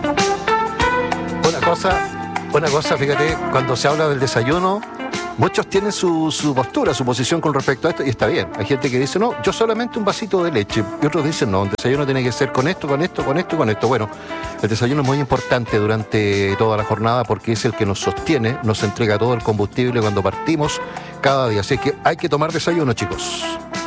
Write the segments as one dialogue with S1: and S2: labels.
S1: Una cosa, fíjate, cuando se habla del desayuno, muchos tienen su postura, su posición con respecto a esto, y está bien. Hay gente que dice, no, yo solamente un vasito de leche. Y otros dicen, no, el desayuno tiene que ser con esto, con esto, con esto y con esto. Bueno, el desayuno es muy importante durante toda la jornada porque es el que nos sostiene, nos entrega todo el combustible cuando partimos cada día. Así que hay que tomar desayuno, chicos.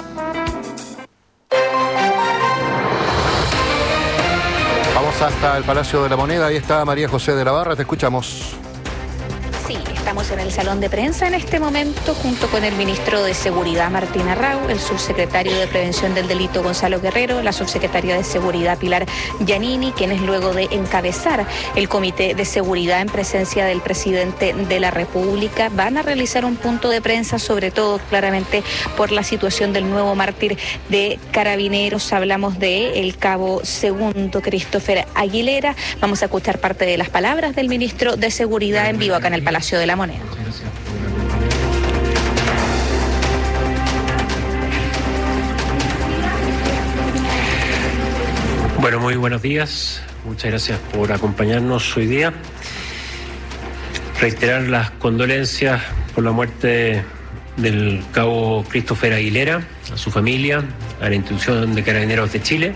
S1: Vamos hasta el Palacio de la Moneda. Ahí está María José de la Barra, te escuchamos.
S2: Sí, estamos en el salón de prensa en este momento junto con el ministro de Seguridad Martín Arrau, el subsecretario de Prevención del Delito Gonzalo Guerrero, la subsecretaria de Seguridad Pilar Giannini, quienes luego de encabezar el Comité de Seguridad en presencia del presidente de la República van a realizar un punto de prensa, sobre todo claramente por la situación del nuevo mártir de Carabineros. Hablamos de el cabo segundo Christopher Aguilera. Vamos a escuchar parte de las palabras del ministro de Seguridad en vivo acá en el Palacio de la Moneda.
S3: Bueno, muy buenos días. Muchas gracias por acompañarnos hoy día. Reiterar las condolencias por la muerte del cabo Christopher Aguilera, a su familia, a la institución de Carabineros de Chile.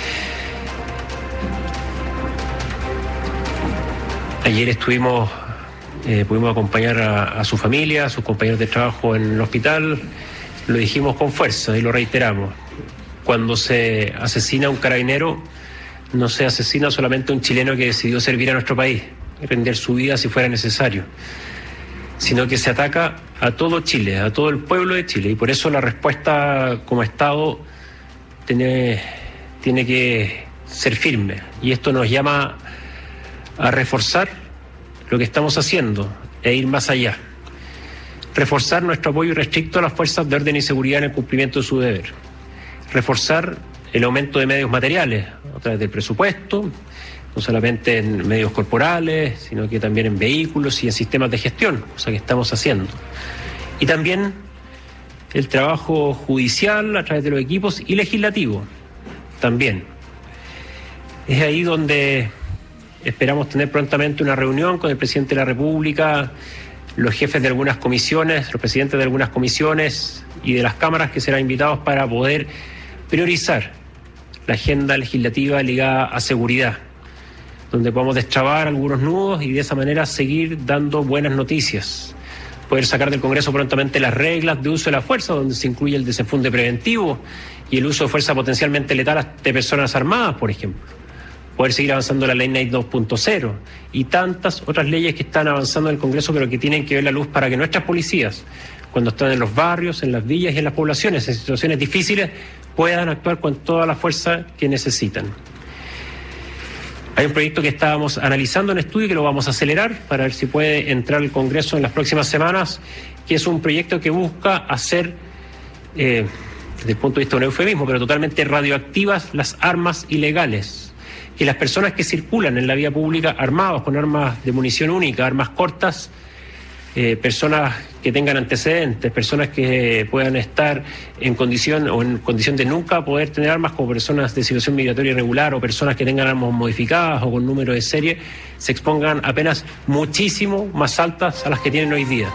S3: Ayer pudimos acompañar a su familia, a sus compañeros de trabajo en el hospital. Lo dijimos con fuerza y lo reiteramos. Cuando se asesina a un carabinero, no se asesina solamente a un chileno que decidió servir a nuestro país y rendir su vida si fuera necesario, sino que se ataca a todo Chile, a todo el pueblo de Chile. Y por eso la respuesta como Estado tiene que ser firme. Y esto nos llama a reforzar lo que estamos haciendo e ir más allá. Reforzar nuestro apoyo irrestricto a las fuerzas de orden y seguridad en el cumplimiento de su deber. Reforzar el aumento de medios materiales a través del presupuesto, no solamente en medios corporales, sino que también en vehículos y en sistemas de gestión, cosa que estamos haciendo. Y también el trabajo judicial a través de los equipos y legislativo, también. Es ahí donde esperamos tener prontamente una reunión con el presidente de la República, los jefes de algunas comisiones, los presidentes de algunas comisiones y de las cámaras que serán invitados para poder priorizar la agenda legislativa ligada a seguridad, donde podamos destrabar algunos nudos y de esa manera seguir dando buenas noticias. Poder sacar del Congreso prontamente las reglas de uso de la fuerza, donde se incluye el desenfunde preventivo y el uso de fuerza potencialmente letal de personas armadas, por ejemplo. Poder seguir avanzando la ley NAID 2.0 y tantas otras leyes que están avanzando en el Congreso, pero que tienen que ver la luz para que nuestras policías, cuando están en los barrios, en las villas y en las poblaciones, en situaciones difíciles, puedan actuar con toda la fuerza que necesitan. Hay un proyecto que estábamos analizando en estudio y que lo vamos a acelerar para ver si puede entrar al Congreso en las próximas semanas, que es un proyecto que busca hacer, desde el punto de vista de un eufemismo, pero totalmente radioactivas las armas ilegales. Que las personas que circulan en la vía pública armados con armas de munición única, armas cortas, personas que tengan antecedentes, personas que puedan estar en condición de nunca poder tener armas, como personas de situación migratoria irregular o personas que tengan armas modificadas o con número de serie, se expongan a penas muchísimo más altas a las que tienen hoy día.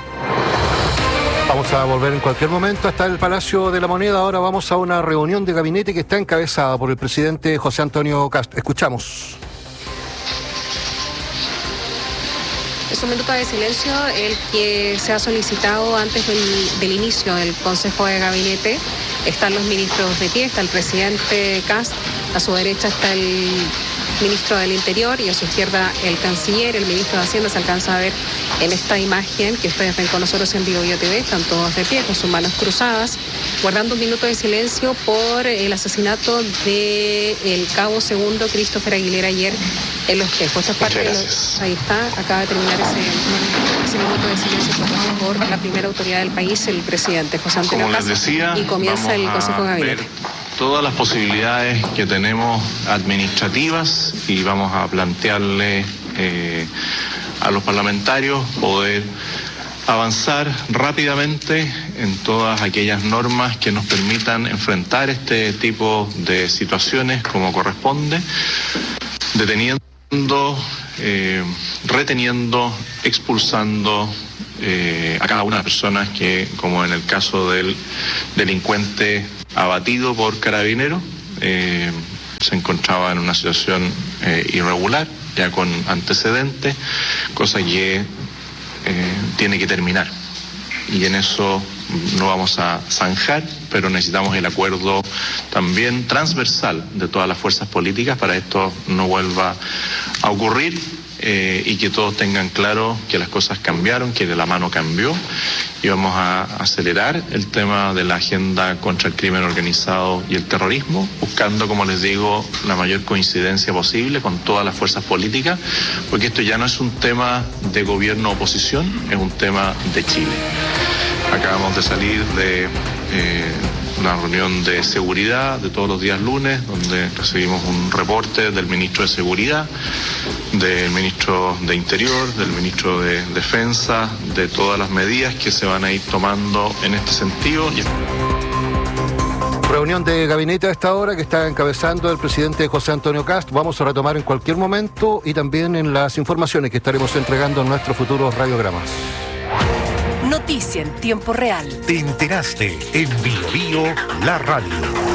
S1: Vamos a volver en cualquier momento hasta el Palacio de la Moneda. Ahora vamos a una reunión de gabinete que está encabezada por el presidente José Antonio Kast. Escuchamos.
S4: Es un minuto de silencio el que se ha solicitado antes del inicio del Consejo de Gabinete. Están los ministros de pie, está el presidente Kast, a su derecha está el ministro del Interior y a su izquierda el canciller, el ministro de Hacienda. Se alcanza a ver en esta imagen que ustedes ven con nosotros en Vivo TV, están todos de pie con sus manos cruzadas, guardando un minuto de silencio por el asesinato del cabo segundo Christopher Aguilera ayer en Los Tejos. Ahí está, acaba de terminar ese minuto de silencio por la primera autoridad del país, el presidente José Antonio Kast, y comienza el Consejo de Gabinete.
S5: Todas las posibilidades que tenemos administrativas y vamos a plantearle a los parlamentarios poder avanzar rápidamente en todas aquellas normas que nos permitan enfrentar este tipo de situaciones como corresponde, deteniendo reteniendo, expulsando a cada una de las personas que, como en el caso del delincuente abatido por Carabineros, se encontraba en una situación irregular, ya con antecedentes, cosa que tiene que terminar. Y en eso no vamos a zanjar, pero necesitamos el acuerdo también transversal de todas las fuerzas políticas para esto no vuelva a ocurrir y que todos tengan claro que las cosas cambiaron, que la mano cambió y vamos a acelerar el tema de la agenda contra el crimen organizado y el terrorismo, buscando, como les digo, la mayor coincidencia posible con todas las fuerzas políticas, porque esto ya no es un tema de gobierno-oposición, es un tema de Chile. Acabamos de salir de una reunión de seguridad de todos los días lunes, donde recibimos un reporte del ministro de Seguridad, del ministro de Interior, del ministro de Defensa, de todas las medidas que se van a ir tomando en este sentido.
S1: Reunión de gabinete a esta hora que está encabezando el presidente José Antonio Kast. Vamos a retomar en cualquier momento y también en las informaciones que estaremos entregando en nuestros futuros radiogramas.
S6: Noticia en tiempo real.
S7: Te enteraste en Bio Bio, la radio.